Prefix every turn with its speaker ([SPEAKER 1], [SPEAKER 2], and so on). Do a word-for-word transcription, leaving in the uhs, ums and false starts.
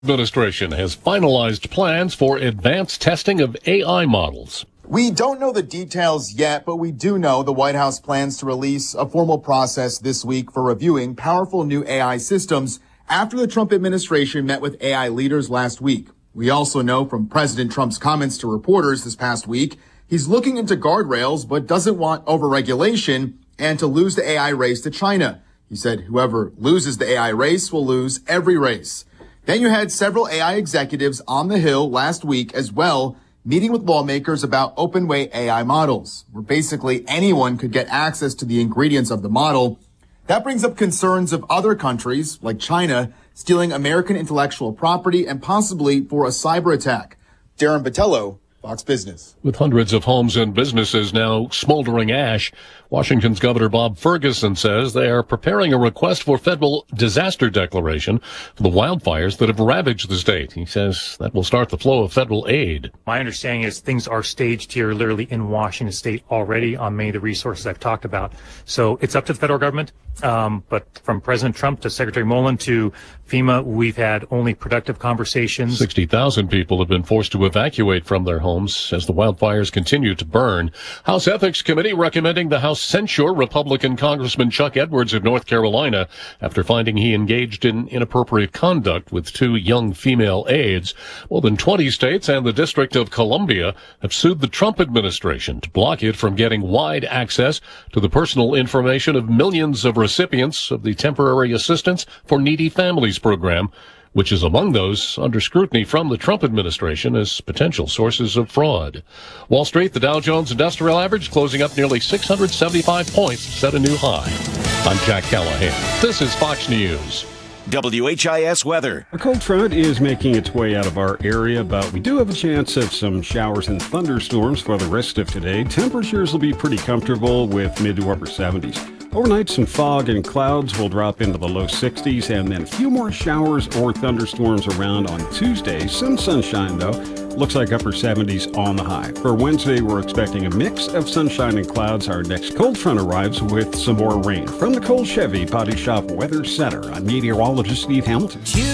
[SPEAKER 1] Administration has finalized plans for advanced testing of A I models.
[SPEAKER 2] We don't know the details yet, but we do know the White House plans to release a formal process this week for reviewing powerful new A I systems after the Trump administration met with A I leaders last week. We also know from President Trump's comments to reporters this past week, he's looking into guardrails, but doesn't want overregulation and to lose the A I race to China. He said whoever loses the A I race will lose every race. Then you had several A I executives on the Hill last week as well, meeting with lawmakers about open weight A I models, where basically anyone could get access to the ingredients of the model. That brings up concerns of other countries, like China, stealing American intellectual property and possibly for a cyber attack. Darren Botello, Fox Business.
[SPEAKER 1] With hundreds of homes and businesses now smoldering ash, Washington's Governor Bob Ferguson says they are preparing a request for federal disaster declaration for the wildfires that have ravaged the state. He says that will start the flow of federal aid.
[SPEAKER 3] My understanding is things are staged here literally in Washington state already on many of the resources I've talked about. So it's up to the federal government. Um, but from President Trump to Secretary Mullen to FEMA, we've had only productive conversations.
[SPEAKER 1] sixty thousand people have been forced to evacuate from their homes as the wildfires continue to burn. House Ethics Committee recommending the House censure Republican Congressman Chuck Edwards of North Carolina after finding he engaged in inappropriate conduct with two young female aides. More than twenty states and the District of Columbia have sued the Trump administration to block it from getting wide access to the personal information of millions of recipients of the Temporary Assistance for Needy Families program, which is among those under scrutiny from the Trump administration as potential sources of fraud. Wall Street, the Dow Jones Industrial Average closing up nearly six hundred seventy-five points, set a new high. I'm Jack Callahan. This is Fox News.
[SPEAKER 4] W H I S weather.
[SPEAKER 5] A cold front is making its way out of our area, but we do have a chance of some showers and thunderstorms for the rest of today. Temperatures will be pretty comfortable with mid to upper seventies. Overnight, some fog and clouds will drop into the low sixties, and then a few more showers or thunderstorms around on Tuesday. Some sunshine, though. Looks like upper seventies on the high. For Wednesday, we're expecting a mix of sunshine and clouds. Our next cold front arrives with some more rain. From the Cole Chevy Body Shop Weather Center, I'm meteorologist Steve Hamilton.